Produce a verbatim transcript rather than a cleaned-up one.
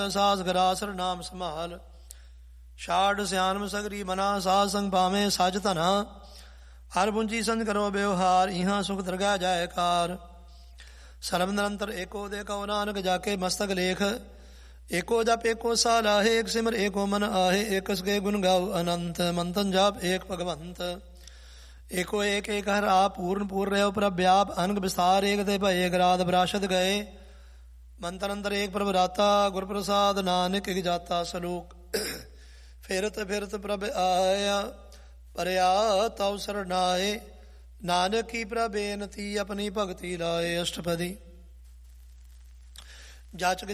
ਸਾਸ ਗਰਾਸਰ ਨਾਮ ਸੰਭਾਲ। ਛਾੜ ਸਿਆਣਮ ਸਗਰੀ ਮਨਾ ਸਾਧ ਸੰਗ ਭਾਵੇਂ ਸੱਚ ਧਨਾ। ਹਰ ਪੁੰਜੀ ਸੰਜ ਕਰੋ ਵਿਵਹਾਰ ਇਹਾਂ ਸੁਖ ਦਰਗਾਹ ਜਾਏ ਕਾਰ। ਸਰਬ ਨਿਰੰਤਰ ਏਕੋ ਦੇ ਕਉ ਨਾਨਕ ਜਾਕੇ ਮਸਤਕ ਲੇਖ। ਏਕੋ ਜਪ ਏਕੋ ਸਾਹ ਲਾਹੇ ਏਕ ਸਿਮਰ ਏਕੋ ਮਨ ਆਹੇ। ਏਕਸ ਕੇ ਗੁਣ ਗਾਉ ਅਨੰਤ ਮੰਤਨ ਜਾਪ ਏਕ ਭਗਵੰਤ। ਏਕੋ ਏਕ ਏਕ ਹਰ ਆਪ ਪੂਰਨ ਪੂਰ ਰਹਿਓ ਪ੍ਰਭ ਵਿਆਪ ਅਨੰਗ ਵਿਸਤਾਰ। ਏਕ ਤੇ ਭਏ ਗਰਾਧ ਵਿਰਾਸਤ ਗਏ ਮੰਤਰ ਅੰਤਰ ਏਕ ਪ੍ਰਭ ਰਾਤਾ। ਗੁਰ ਪ੍ਰਸਾਦ ਨਾਨਕ ਇਕ ਜਾਤਾ ਸਲੋਕ। ਫਿਰਤ ਫਿਰਤ ਪ੍ਰਭ ਆਇਆ ਪਰਿਆ ਤਉ ਸਰਨਾਏ। ਨਾਨਕ ਕੀ ਪ੍ਰਭ ਬੇਨਤੀ ਆਪਣੀ ਭਗਤੀ ਲਾਏ। ਅਸ਼ਟਪਦੀ। ਜਾਚਕ